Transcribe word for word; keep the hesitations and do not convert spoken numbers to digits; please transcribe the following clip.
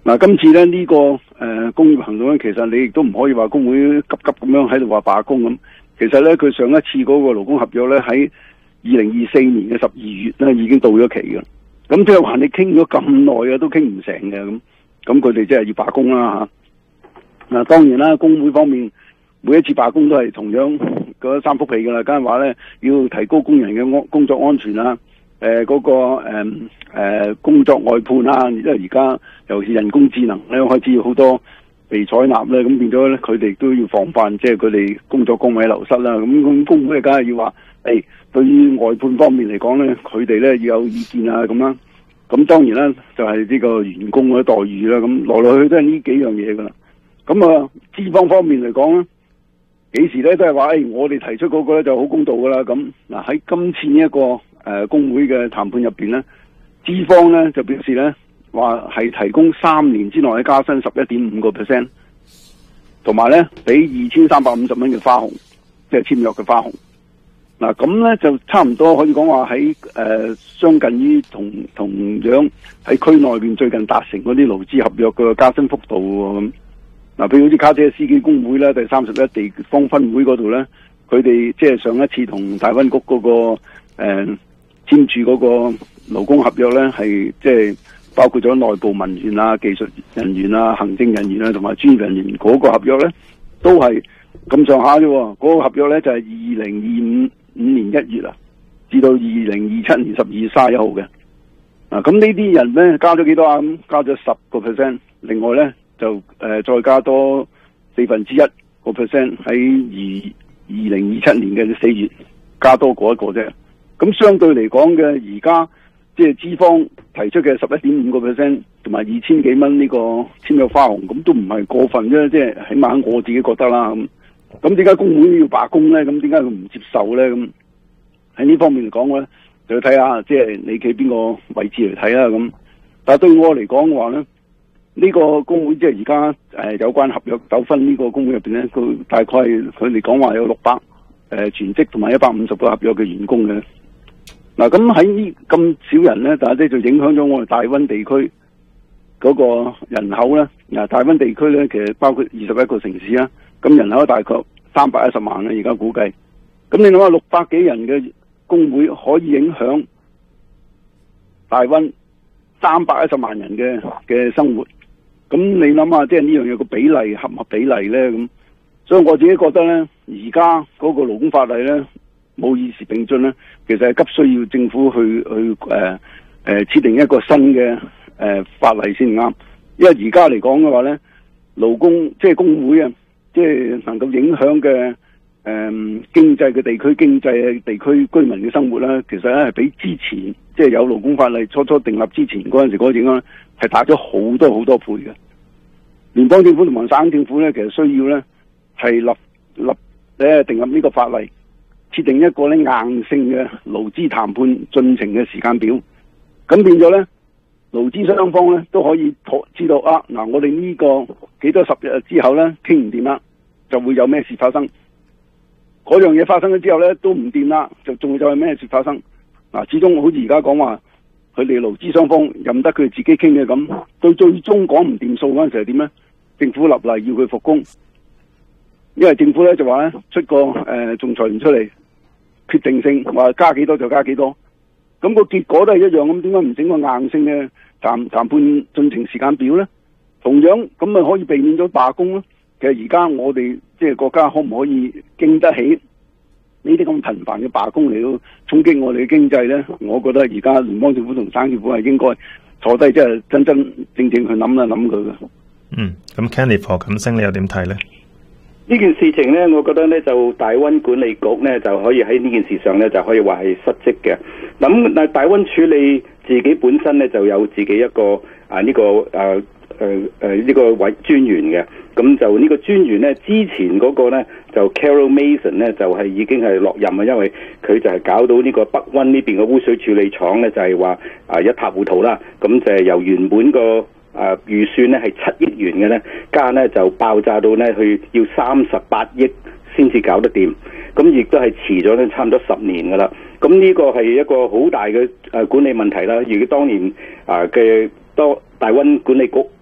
嗱，今次咧呢、這個誒、呃、工業行動咧，其實你亦都唔可以話工會急急咁樣喺度話罷工咁。其實咧，佢上一次嗰個勞工合約咧喺二零二四年嘅十二月咧已經到咗期嘅。咁即係話你傾咗咁耐啊，都傾唔成嘅咁。咁佢哋即係要罷工啦嚇。嗱、啊，當然啦，工會方面每一次罷工都係同樣嗰三幅被㗎啦，梗係話咧要提高工人嘅安工作安全啦。誒、呃，嗰、那個誒誒、呃、工作外判啦，因為而家尤其是人工智能咧開始要好多被採納咧，咁變咗咧佢哋都要防範，即係佢哋工作崗位流失啦。咁咁工會梗係要話，誒、欸，對於外判方面嚟講咧，佢哋咧要有意見啊，咁啦。咁當然啦，就係、是、呢個員工嘅待遇啦。咁來來去去都係呢幾樣嘢噶啦。咁啊，資方方面嚟講咧，幾時咧都係話，誒、欸，我哋提出嗰個咧就好公道噶啦。咁嗱喺今次呢、這、一個誒、呃、工會嘅談判入邊咧，資方咧就表示咧話係提供三年之內嘅加薪十一點五個 percent， 同埋咧俾二千三百五十蚊嘅花紅，即係簽約嘅花紅。嗱咁咧就差唔多可以講話喺誒相近於同同樣喺區內邊最近達成嗰啲勞資合約嘅加薪幅度喎咁。嗱，譬如好似卡車司機工會咧，第三十一地方分會嗰度咧，佢哋即係上一次同大溫局嗰、那個誒、呃、簽署嗰個勞工合約咧，係即係包括咗內部文員啊、技術人員啊、行政人員啊同埋專業人員嗰個合約咧，都係咁上下啫。嗰、那個合約咧就係二零二五五年一月啊，至到二零二七年十二月三十一號嘅。啊，咁呢啲人咧加咗幾多啊？咁加咗十個 percent， 另外咧。就誒、呃、再加多四分之一個 percent 喺二二零二七年嘅四月加多嗰一個啫。咁相對嚟講嘅而家即係資方提出嘅十一點五個 percent 同埋二千幾蚊呢個簽約花紅，咁都唔係過分啫。即係起碼我自己覺得啦。咁咁點解工會要罷工咧？咁點解佢唔接受咧？咁喺呢方面嚟講咧，就要睇下即係你企邊個位置嚟睇啦。咁但係對我嚟講嘅話咧。呢個工會即係而家誒有關合約糾紛呢個工會入邊咧，佢大概係佢哋講話有六百誒全職同埋一百五十個合約嘅員工嘅。嗱，咁喺呢咁少人咧，但係咧就影響咗我哋大溫地區嗰個人口咧。嗱，大溫地區咧其實包括二十一個城市啊，咁人口大概三百一十萬啦，而家估計。咁你諗下六百幾人嘅工會可以影響大溫三百一十萬人嘅嘅生活。咁你諗下，即係呢樣嘢個比例合唔合比例咧？咁，所以我自己覺得咧，而家嗰個勞工法例咧冇與時並進咧，其實係急需要政府去去誒誒設定一個新嘅誒、呃、法例先啱。因為而家嚟講嘅話咧，勞工即係工會啊，即係能夠影響嘅誒、呃、經濟嘅地區經濟嘅地區居民嘅生活咧，其實咧係比之前即係有勞工法例初初訂立之前嗰陣時嗰個影響咧係大咗好多好多倍嘅。聯邦政府同埋省政府咧，其實需要咧係立立咧定立呢個法例，設定一個咧硬性嘅勞資談判進程嘅時間表。咁變咗咧，勞資雙方咧都可以知道啊，嗱，我哋呢個幾多十日之後咧傾唔掂啦，就會有咩事發生。嗰樣嘢發生咗之後咧都唔掂啦，就仲會有咩事發生。嗱，始終好似而家講話，佢哋勞資雙方任得佢哋自己傾嘅咁，到最終講唔掂數嗰陣時係點咧？政府立例要佢復工，因為政府咧就話咧出個誒仲裁員出嚟，決定性話加幾多就加幾多，咁個結果都係一樣。咁點解唔整個硬性嘅談談判進程時間表咧？同樣咁咪可以避免咗罷工咯。其實而家我哋即係國家可唔可以經得起呢啲咁頻繁嘅罷工嚟到衝擊我哋嘅經濟咧？我覺得而家聯邦政府同省政府係應該坐低，即係真真正正去諗一諗佢嘅。 嗯，咁 Kenny 何錦星你又點睇咧？ 呢件事情咧，我覺得咧就大溫管理局咧就可以喺呢件事上咧就可以話係失職嘅。咁嗱，大溫處理自己本身咧就有自己一個啊呢、這個誒誒誒呢個委專員嘅。咁就呢個專員咧之前嗰個咧就 Carol Mason 咧就係、是、已經係落任啊，因為佢就係搞到呢個北溫呢邊嘅污水處理廠咧就係話啊一塌糊塗啦。咁就係由原本個誒預算咧係七億元嘅咧，加咧就爆炸到咧去要三十八億先至搞得掂，咁亦都係遲咗咧差唔多十年噶啦。咁呢個係一個好大嘅誒管理問題啦。而當年啊嘅多大溫管理局